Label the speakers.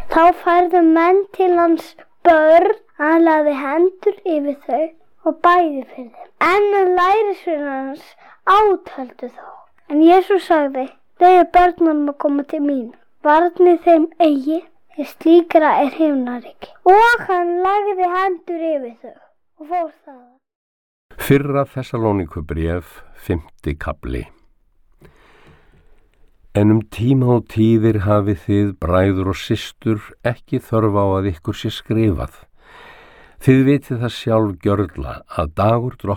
Speaker 1: Þá færðu menn til hans börn, hann lagði hendur yfir þau og bæði fyrir þeim. En lærisveinar hans átöldu þá. En Jesús sagði, leyfið börnunum að koma til mín, varnið þeim eigi, því slíkra himnaríki. Og hann lagði hendur yfir þau og fór þaðan.
Speaker 2: Fyrra Þessalóníkubréf, 5. kafli. En tíma og tíðir hafið þið, bræður og systur, ekki þörf á að ykkur sé skrifað. Þið vitið það sjálf gjörla að dagur